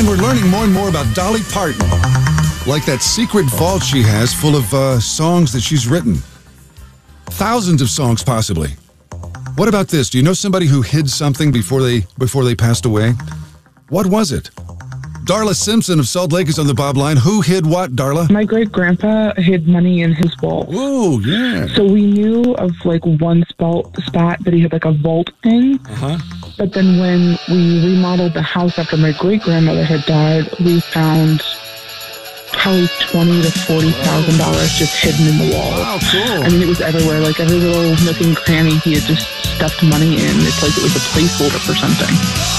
And we're learning more and more about Dolly Parton. Like that secret vault she has full of songs that she's written. Thousands of songs, possibly. What about this? Do you know somebody who hid something before they passed away? What was it? Darla Simpson of Salt Lake is on the Bob line. Who hid what, Darla? My great-grandpa hid money in his vault. Oh, yeah. So we knew of like one spot that he had like a vault in. Uh-huh. But then when we remodeled the house after my great-grandmother had died, we found probably $20,000 to $40,000 just hidden in the wall. Wow, cool. I mean, it was everywhere. Like every little nook and cranny, he had just stuffed money in. It's like it was a placeholder for something.